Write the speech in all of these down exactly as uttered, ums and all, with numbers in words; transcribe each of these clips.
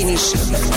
više.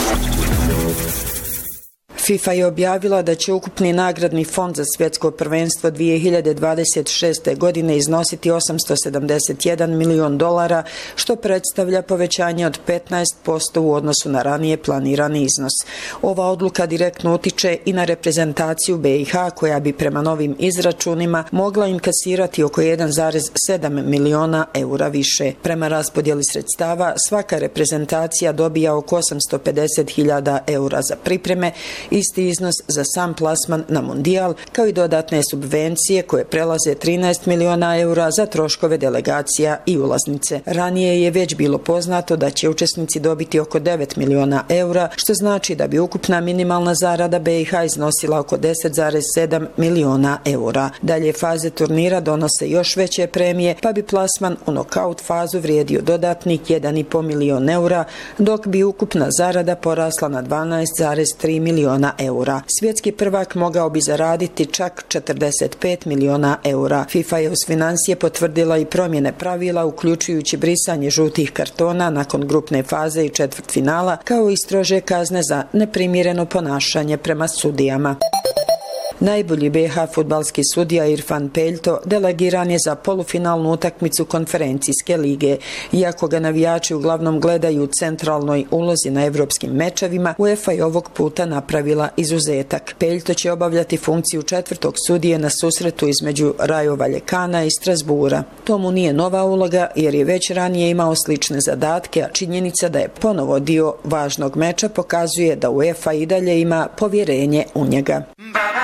FIFA je objavila da će ukupni nagradni fond za svjetsko prvenstvo dvije hiljade dvadeset šeste. godine iznositi osamsto sedamdeset jedan milion dolara, što predstavlja povećanje od petnaest posto u odnosu na ranije planirani iznos. Ova odluka direktno utiče i na reprezentaciju B i H, koja bi prema novim izračunima mogla inkasirati oko jedan zarez sedam miliona eura više. Prema raspodjeli sredstava, svaka reprezentacija dobija oko osamsto pedeset hiljada eura za pripreme, isti iznos za sam plasman na mundijal, kao i dodatne subvencije koje prelaze trinaest miliona eura za troškove delegacija i ulaznice. Ranije je već bilo poznato da će učesnici dobiti oko devet miliona eura, što znači da bi ukupna minimalna zarada B i H iznosila oko deset zarez sedam miliona eura. Dalje faze turnira donose još veće premije, pa bi plasman u nokaut fazu vrijedio dodatnih jedan i po milion eura, dok bi ukupna zarada porasla na dvanaest zarez tri miliona eura. Svjetski prvak mogao bi zaraditi čak četrdeset pet miliona eura. FIFA je uz financije potvrdila i promjene pravila, uključujući brisanje žutih kartona nakon grupne faze i četvrtfinala, kao i strože kazne za neprimjereno ponašanje prema sudijama. Najbolji B i H fudbalski sudija Irfan Peljto delegiran je za polufinalnu utakmicu konferencijske lige. Iako ga navijači uglavnom gledaju u centralnoj ulozi na evropskim mečevima, UEFA je ovog puta napravila izuzetak. Peljto će obavljati funkciju četvrtog sudije na susretu između Rayo Vallecana i Strasbura. To mu nije nova uloga jer je već ranije imao slične zadatke, a činjenica da je ponovo dio važnog meča pokazuje da UEFA i dalje ima povjerenje u njega.